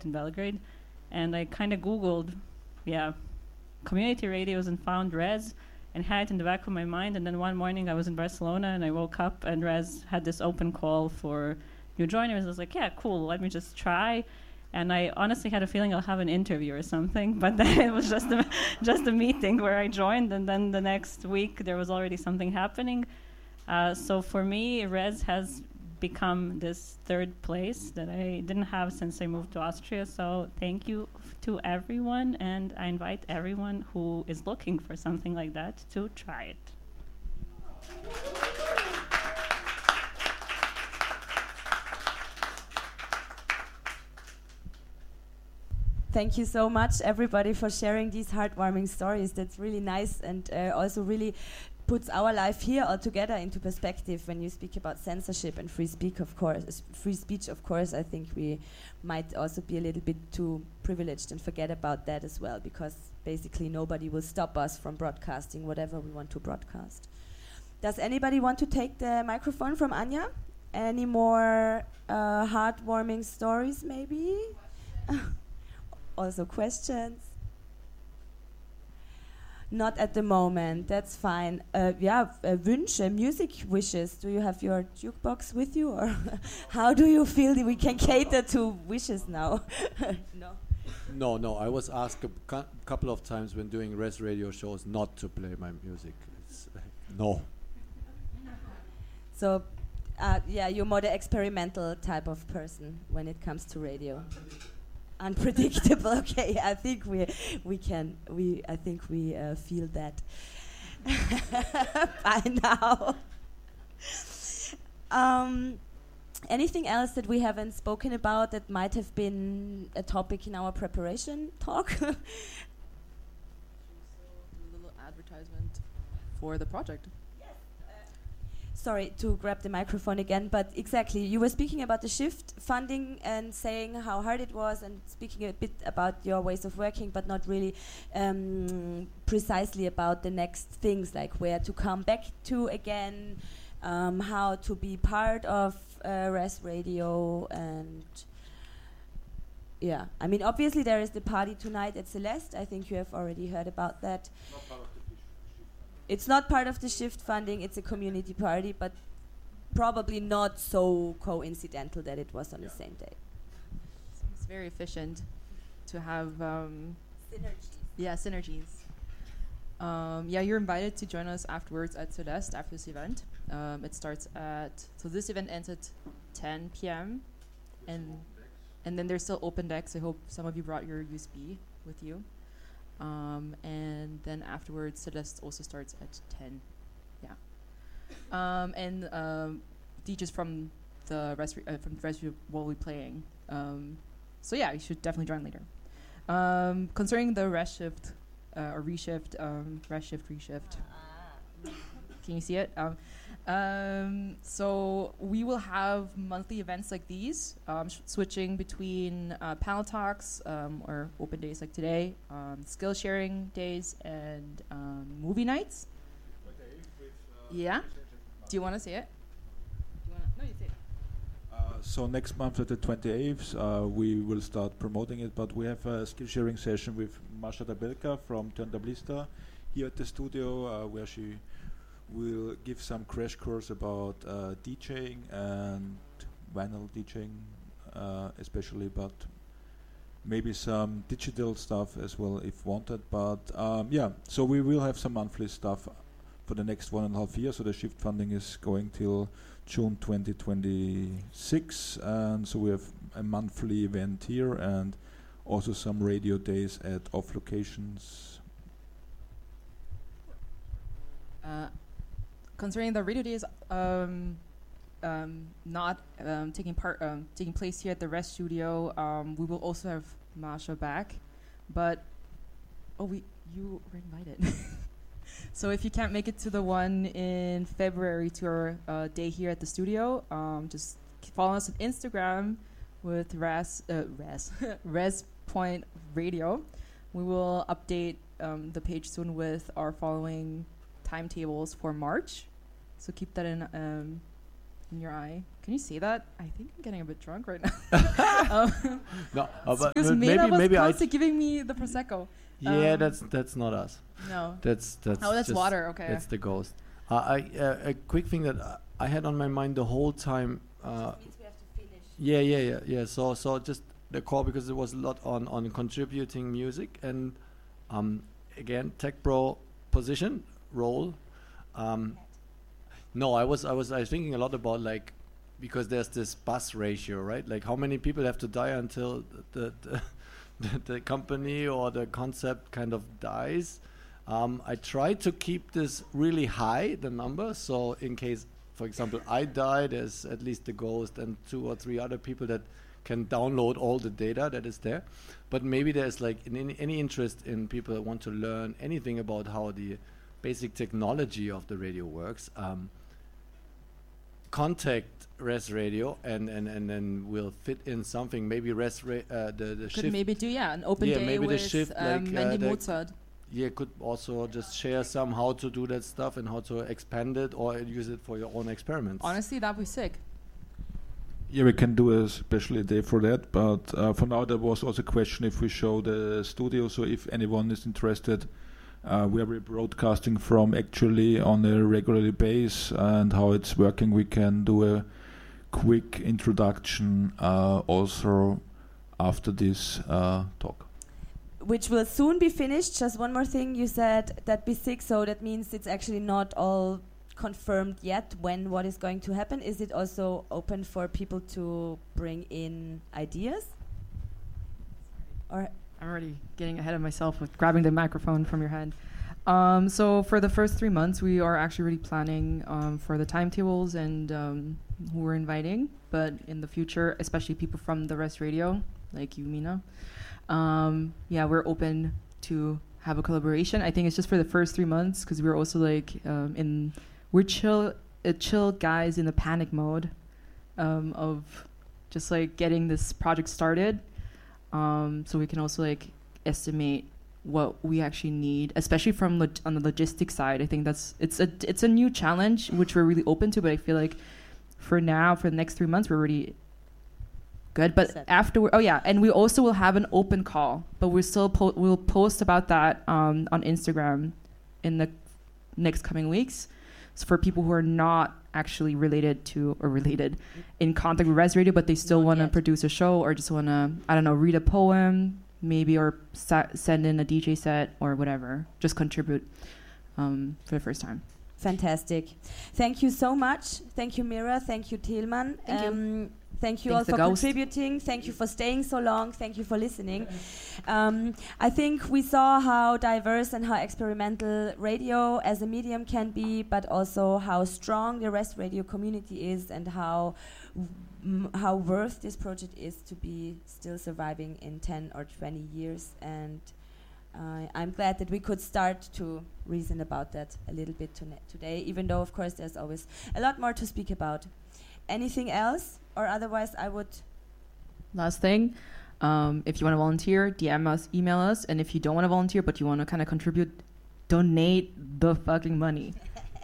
in Belgrade, and I kind of Googled, community radios and found Res, and had it in the back of my mind. And then one morning I was in Barcelona and I woke up and Res had this open call for new joiners. I was like, yeah, cool, let me just try. And I honestly had a feeling I'll have an interview or something, but then it was just a meeting where I joined, and then the next week there was already something happening. So for me, Res has become this third place that I didn't have since I moved to Austria. So thank you to everyone, and I invite everyone who is looking for something like that to try it. Thank you so much, everybody, for sharing these heartwarming stories. That's really nice, and also really puts our life here all together into perspective when you speak about censorship and free speech, of course. I think we might also be a little bit too privileged and forget about that as well, because basically nobody will stop us from broadcasting whatever we want to broadcast. Does anybody want to take the microphone from Anja? Any more heartwarming stories, maybe? Also questions? Not at the moment, that's fine. Wünsche, music wishes. Do you have your jukebox with you, or how do you feel that we can cater to wishes now? No. I was asked a couple of times when doing Res radio shows not to play my music. No. So, you're more the experimental type of person when it comes to radio. Unpredictable. Okay, I think we feel that by now. Anything else that we haven't spoken about that might have been a topic in our preparation talk? A little advertisement for the project. Sorry to grab the microphone again, but exactly, you were speaking about the shift funding and saying how hard it was, and speaking a bit about your ways of working, but not really precisely about the next things, like where to come back to again, how to be part of Res Radio, and I mean, obviously there is the party tonight at Celeste. I think you have already heard about that. It's not part of the shift funding, it's a community party, but probably not so coincidental that it was on the same day. Seems very efficient to have synergies. You're invited to join us afterwards at Celeste after this event. It starts this event ends at 10 p.m. and then there's still open decks. I hope some of you brought your USB with you. And then afterwards, Celeste also starts at 10. And DJs from the rest will be playing. You should definitely join later. Concerning the reshift, can you see it? So we will have monthly events like these, switching between panel talks or open days like today, skill sharing days, and movie nights. Do you want to say it? No, you say it. So next month at the 28th, we will start promoting it, but we have a skill sharing session with Masha Dabelka from Turntablista here at the studio, where she will give some crash course about DJing and vinyl DJing especially, but maybe some digital stuff as well if wanted. But so we will have some monthly stuff for the next 1.5 years. So the shift funding is going till June 2026, and so we have a monthly event here and also some radio days at off locations. Concerning the radio days, not taking place here at the Res Studio, we will also have Masha back, but you were invited. So if you can't make it to the one in February to our day here at the studio, just follow us on Instagram with Res Point Radio. We will update the page soon with our following timetables for March. So keep that in in your eye. Can you see that? I think I'm getting a bit drunk right now. No, Because Mena was close to giving me the prosecco. Yeah, that's not us. No. That's that's just water. Okay. That's the ghost. A quick thing that I had on my mind the whole time. Means we have to finish. Yeah. So just the call, because there was a lot on contributing music and again tech pro position role. No, I was thinking a lot about, like, because there's this bus ratio, right? Like how many people have to die until the company or the concept kind of dies. I try to keep this really high, the number, so in case, for example, I die, there's at least the ghost and 2 or 3 other people that can download all the data that is there. But maybe there's like any interest in people that want to learn anything about how the basic technology of the radio works. Contact Res Radio and then we'll fit in something. Maybe the Could shift. maybe do an open day maybe the with shift, like, Mandy the Mozart. Yeah, could also just share some how to do that stuff and how to expand it or use it for your own experiments. Honestly, that'd be sick. Yeah, we can do a special day for that, but for now there was also a question if we show the studio, so if anyone is interested, where we're broadcasting from actually on a regular basis and how it's working, we can do a quick introduction also after this talk. Which will soon be finished. Just one more thing, you said that'd be sick, so that means it's actually not all confirmed yet when what is going to happen. Is it also open for people to bring in ideas? Or I'm already getting ahead of myself with grabbing the microphone from your hand. So for the first 3 months, we are actually really planning for the timetables and who we're inviting. But in the future, especially people from the Res Radio, like you, Mina, we're open to have a collaboration. I think it's just for the first 3 months because we're also like we're chill guys in the panic mode of just like getting this project started. So we can also like estimate what we actually need, especially from on the logistics side. I think it's a new challenge which we're really open to. But I feel like for now, for the next 3 months, we're already good. But after, and we also will have an open call. But we're still we'll post about that on Instagram in the next coming weeks. So for people who are not actually related in contact with Res Radio, but they still want to produce a show or just want to, I don't know, read a poem maybe, or send in a DJ set or whatever, just contribute for the first time. Fantastic. Thank you so much. Thank you, Mira. Thank you, Tilman. Thank you. Thank you all for contributing. Thank you for staying so long. Thank you for listening. I think we saw how diverse and how experimental radio as a medium can be, but also how strong the Res Radio community is and how worth this project is to be still surviving in 10 or 20 years. And I'm glad that we could start to reason about that a little bit today, even though, of course, there's always a lot more to speak about. Anything else? Or otherwise, I would... Last thing, if you want to volunteer, DM us, email us. And if you don't want to volunteer, but you want to kind of contribute, donate the fucking money.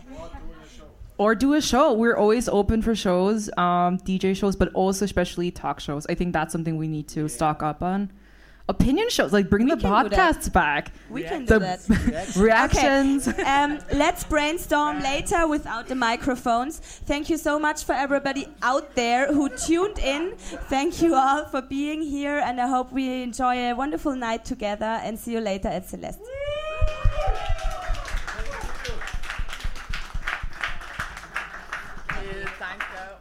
Or do a show. We're always open for shows, DJ shows, but also especially talk shows. I think that's something we need to stock up on. Opinion shows, like bring the podcasts back. We can do that. Reactions. Okay. Let's brainstorm later without the microphones. Thank you so much for everybody out there who tuned in. Thank you all for being here, and I hope we enjoy a wonderful night together, and see you later at Celeste. Danke.